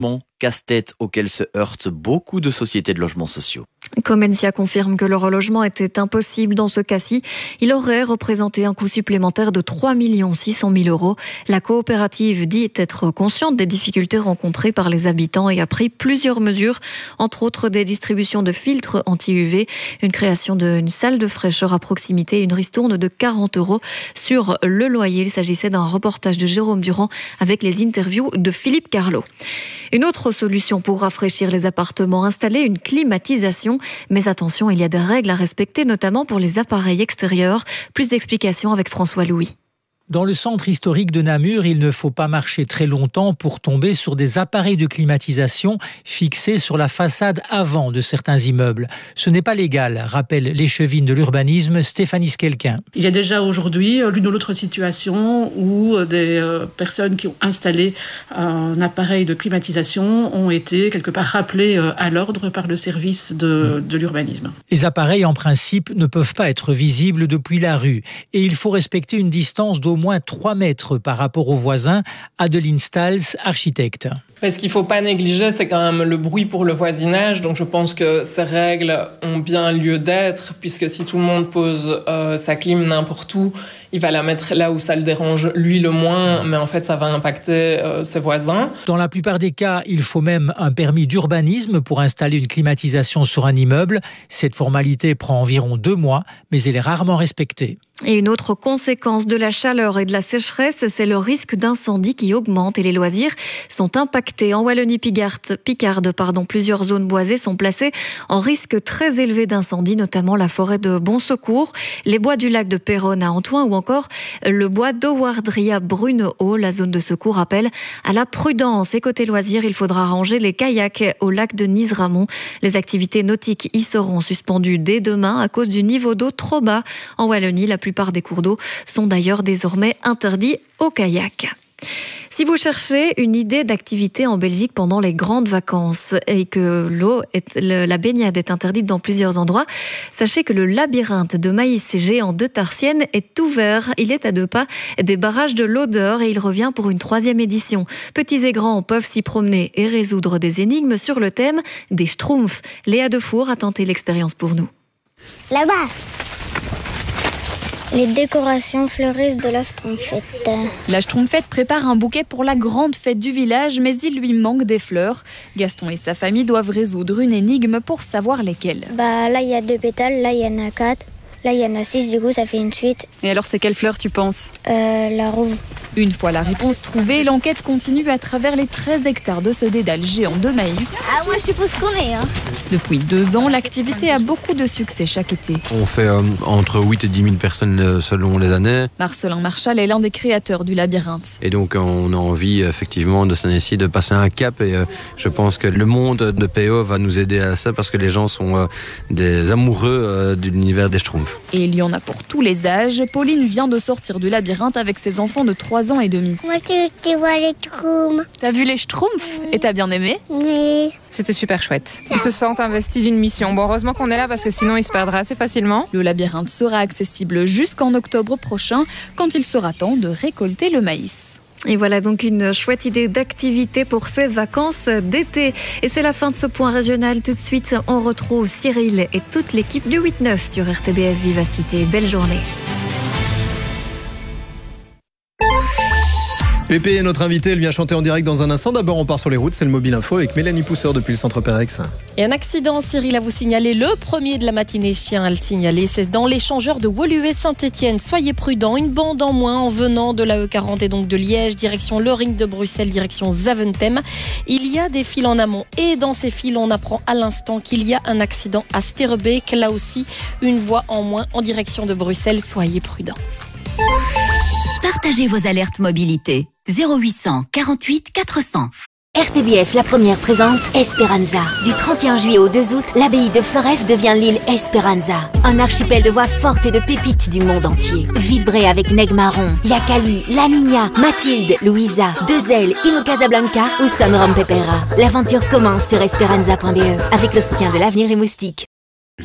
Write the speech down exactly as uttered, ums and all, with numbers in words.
Casse-tête auquel se heurtent beaucoup de sociétés de logements sociaux. Comencia confirme que le relogement était impossible dans ce cas-ci. Il aurait représenté un coût supplémentaire de trois millions six cent mille euros. La coopérative dit être consciente des difficultés rencontrées par les habitants et a pris plusieurs mesures, entre autres des distributions de filtres anti-U V, une création d'une salle de fraîcheur à proximité et une ristourne de quarante euros sur le loyer. Il s'agissait d'un reportage de Jérôme Durand avec les interviews de Philippe Carlo. Une autre solution pour rafraîchir les appartements, installer une climatisation. Mais attention, il y a des règles à respecter, notamment pour les appareils extérieurs. Plus d'explications avec François Louis. Dans le centre historique de Namur, il ne faut pas marcher très longtemps pour tomber sur des appareils de climatisation fixés sur la façade avant de certains immeubles. Ce n'est pas légal, rappelle l'échevine de l'urbanisme Stéphanie Skelkin. Il y a déjà aujourd'hui l'une ou l'autre situation où des personnes qui ont installé un appareil de climatisation ont été quelque part rappelées à l'ordre par le service de, de l'urbanisme. Les appareils, en principe, ne peuvent pas être visibles depuis la rue et il faut respecter une distance d'au moins trois mètres par rapport aux voisins. Adeline Stals, architecte. Mais ce qu'il ne faut pas négliger, c'est quand même le bruit pour le voisinage. Donc je pense que ces règles ont bien lieu d'être, puisque si tout le monde pose euh, sa clim n'importe où, il va la mettre là où ça le dérange lui le moins, mais en fait ça va impacter euh, ses voisins. Dans la plupart des cas, il faut même un permis d'urbanisme pour installer une climatisation sur un immeuble. Cette formalité prend environ deux mois, mais elle est rarement respectée. Et une autre conséquence de la chaleur et de la sécheresse, c'est le risque d'incendie qui augmente et les loisirs sont impactés. En Wallonie-Picarde, Picarde, pardon, plusieurs zones boisées sont placées en risque très élevé d'incendie, notamment la forêt de Bon Secours, les bois du lac de Péronne à Antoine ou encore le bois d'Owardry à Brunehaut. La zone de secours appelle à la prudence. Et côté loisirs, il faudra ranger les kayaks au lac de Nice-Ramon. Les activités nautiques y seront suspendues dès demain à cause du niveau d'eau trop bas. En Wallonie, la plupart des cours d'eau sont d'ailleurs désormais interdits aux kayaks. Si vous cherchez une idée d'activité en Belgique pendant les grandes vacances et que l'eau, est, la baignade est interdite dans plusieurs endroits, sachez que le labyrinthe de maïs géant de Tarsienne est ouvert. Il est à deux pas des barrages de l'Odeur et il revient pour une troisième édition. Petits et grands peuvent s'y promener et résoudre des énigmes sur le thème des Schtroumpfs. Léa Defour a tenté l'expérience pour nous. Là-bas, les décorations fleurissent de la Schtroumpfette. La Schtroumpfette prépare un bouquet pour la grande fête du village, mais il lui manque des fleurs. Gaston et sa famille doivent résoudre une énigme pour savoir lesquelles. Bah là, il y a deux pétales, là, il y en a quatre. Là, il y en a six, du coup, ça fait une suite. Et alors, c'est quelle fleur tu penses ? Euh, la rouge. Une fois la réponse trouvée, l'enquête continue à travers les treize hectares de ce dédale géant de maïs. Ah, moi, je suppose qu'on est, hein. Depuis deux ans, l'activité a beaucoup de succès chaque été. On fait euh, entre huit et dix mille personnes euh, selon les années. Marcelin Marchal est l'un des créateurs du labyrinthe. Et donc, on a envie, effectivement, de cette année-ci, de passer un cap. Et euh, je pense que le monde de P O va nous aider à ça parce que les gens sont euh, des amoureux euh, de l'univers des Schtroumpfs. Et il y en a pour tous les âges. Pauline vient de sortir du labyrinthe avec ses enfants de trois ans et demi. Moi, tu vois les Schtroumpfs. T'as vu les Schtroumpfs ? Et t'as bien aimé ? Oui. C'était super chouette. Ils se sentent investis d'une mission. Bon, heureusement qu'on est là parce que sinon ils se perdraient assez facilement. Le labyrinthe sera accessible jusqu'en octobre prochain, quand il sera temps de récolter le maïs. Et voilà donc une chouette idée d'activité pour ces vacances d'été. Et c'est la fin de ce point régional. Tout de suite, on retrouve Cyril et toute l'équipe du huit neuf sur R T B F Vivacité. Belle journée. Pépé est notre invitée, elle vient chanter en direct dans un instant. D'abord, on part sur les routes, c'est le Mobile Info avec Mélanie Pousseur depuis le centre Pérex. Et un accident, Cyril, à vous signaler, le premier de la matinée, chien à le signaler, c'est dans l'échangeur de Woluwe-Saint-Étienne. Soyez prudents, une bande en moins en venant de la E quarante et donc de Liège, direction le Ring de Bruxelles, direction Zaventem. Il y a des fils en amont et dans ces fils, on apprend à l'instant qu'il y a un accident à Sterbeek. Là aussi, une voie en moins en direction de Bruxelles. Soyez prudents. Partagez vos alertes mobilité. zéro huit cent quarante-huit quatre cents. R T B F, la première présente Esperanza. Du trente et un juillet au deux août, l'abbaye de Floreffe devient l'île Esperanza. Un archipel de voix fortes et de pépites du monde entier. Vibrez avec Neg Marron, Yakali, La Niña, Mathilde, Louisa, Deux Ailes, Ino Casablanca ou Son Rom Pepera. L'aventure commence sur esperanza point b e avec le soutien de l'Avenir et Moustique.